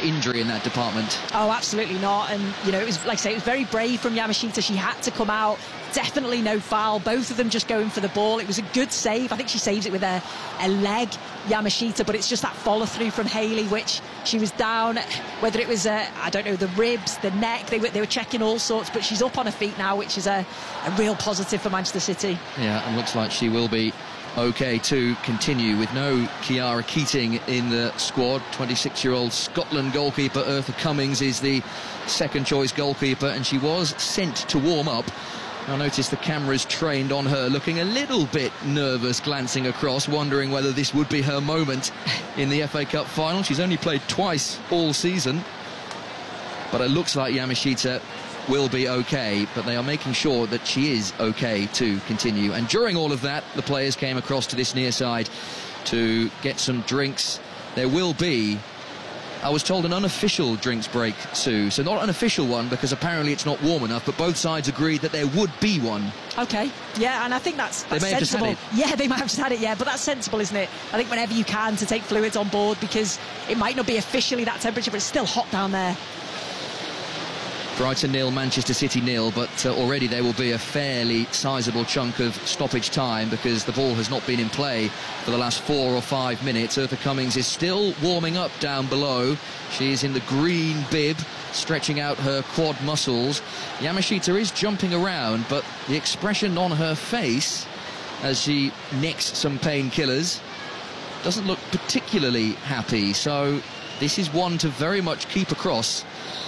injury in that department. Oh, absolutely not. And, you know, it was, like I say, it was very brave from Yamashita. She had to come out. Definitely no foul. Both of them just going for the ball. It was a good save. I think she saves it with a leg, Yamashita, but it's just that follow-through from Hayley, which she was down, whether it was, I don't know, the ribs, the neck, they were checking all sorts, but she's up on her feet now, which is a real positive for Manchester City. Yeah, and looks like she will be okay to continue with no Chiara Keating in the squad. 26-year-old Scotland goalkeeper Eartha Cummings is the second choice goalkeeper, and she was sent to warm up. I noticed the cameras trained on her, looking a little bit nervous, glancing across, wondering whether this would be her moment in the FA Cup final. She's only played twice all season, but it looks like Yamashita will be okay, but they are making sure that she is okay to continue. And during all of that, the players came across to this near side to get some drinks. There will be, I was told, an unofficial drinks break, Sue. So not an official one, because apparently it's not warm enough, but both sides agreed that there would be one. Okay, yeah, and I think that's they may sensible. have just had it. Yeah, they might have just had it, yeah, but that's sensible, isn't it? I think whenever you can, to take fluids on board, because it might not be officially that temperature, but it's still hot down there. Brighton 0, Manchester City 0, but already there will be a fairly sizable chunk of stoppage time because the ball has not been in play for the last 4 or 5 minutes. Eartha Cummings is still warming up down below. She is in the green bib, stretching out her quad muscles. Yamashita is jumping around, but the expression on her face as she nicks some painkillers doesn't look particularly happy. So this is one to very much keep across.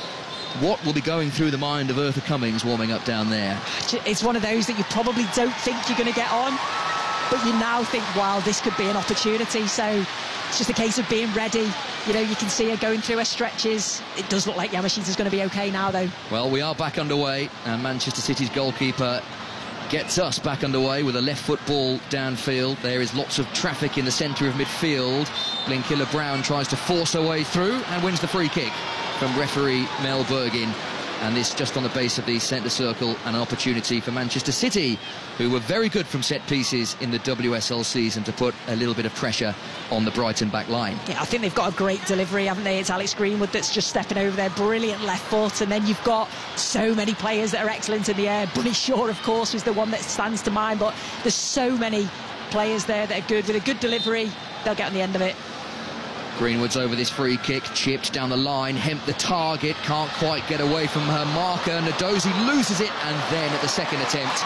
What will be going through the mind of Eartha Cummings warming up down there? It's one of those that you probably don't think you're going to get on, but you now think, wow, this could be an opportunity. So it's just a case of being ready. You know, you can see her going through her stretches. It does look like Yamashita's going to be okay now, though. Well, we are back underway, and Manchester City's goalkeeper gets us back underway with a left foot ball downfield. There is lots of traffic in the centre of midfield. Blinkilla Brown tries to force her way through and wins the free kick from referee Mel Bergin, and this just on the base of the centre circle, and an opportunity for Manchester City, who were very good from set pieces in the WSL season, to put a little bit of pressure on the Brighton back line. Yeah, I think they've got a great delivery, haven't they? It's Alex Greenwood that's just stepping over there, brilliant left foot, and then you've got so many players that are excellent in the air. Bunny Shaw, of course, is the one that stands to mind, but there's so many players there that are good. With a good delivery, they'll get on the end of it. Greenwood's over this free kick, chipped down the line, Hemp the target, can't quite get away from her marker. Nadozi loses it, and then at the second attempt,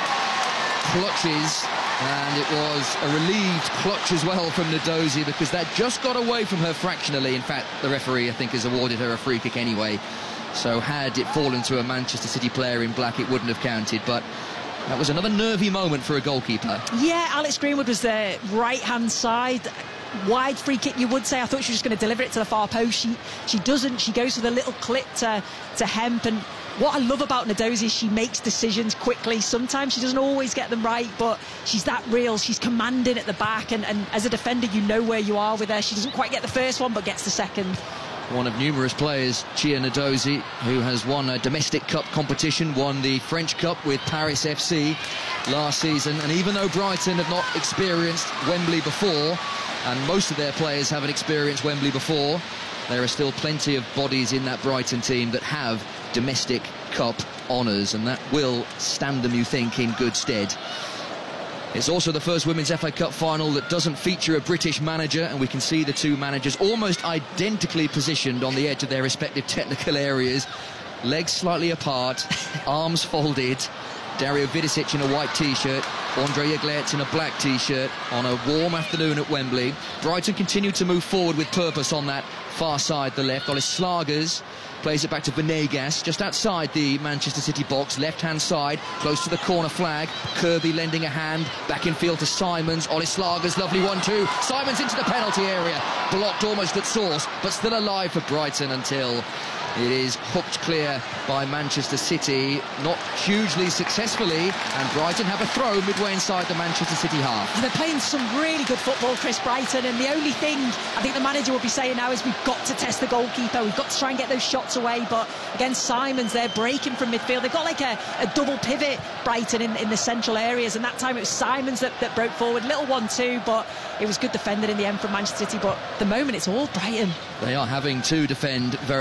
clutches, and it was a relieved clutch as well from Nadozi, because that just got away from her fractionally. In fact, the referee, I think, has awarded her a free kick anyway, so had it fallen to a Manchester City player in black, it wouldn't have counted. But that was another nervy moment for a goalkeeper. Yeah, Alex Greenwood was the right-hand side. Wide free kick, you would say. I thought she was just going to deliver it to the far post. She doesn't. She goes with a little clip to Hemp. And what I love about Nadozi is she makes decisions quickly. Sometimes she doesn't always get them right, but she's that real. She's commanding at the back, and as a defender, you know where you are with her. She doesn't quite get the first one, but gets the second. One of numerous players, Chia Nadozi, who has won a domestic cup competition, won the French Cup with Paris FC last season. And even though Brighton have not experienced Wembley before, and most of their players haven't experienced Wembley before, there are still plenty of bodies in that Brighton team that have domestic cup honours, and that will stand them, you think, in good stead. It's also the first Women's FA Cup final that doesn't feature a British manager, and we can see the two managers almost identically positioned on the edge of their respective technical areas. Legs slightly apart, arms folded. Dario Vidicic in a white T-shirt, Andre Yaglets in a black T-shirt on a warm afternoon at Wembley. Brighton continue to move forward with purpose on that far side, the left. Olis Slagers plays it back to Venegas, just outside the Manchester City box, left-hand side, close to the corner flag. Kirby lending a hand, back in field to Simons. Olis Slagers, lovely 1-2. Simons into the penalty area, blocked almost at source, but still alive for Brighton until it is hooked clear by Manchester City, not hugely successfully, and Brighton have a throw midway inside the Manchester City half. And they're playing some really good football, Chris, Brighton, and the only thing I think the manager will be saying now is we've got to test the goalkeeper, we've got to try and get those shots away. But again, Simons, they're breaking from midfield. They've got like a double pivot, Brighton, in the central areas, and that time it was Simons that broke forward. Little 1-2, but it was good defending in the end from Manchester City. But at the moment, it's all Brighton. They are having to defend very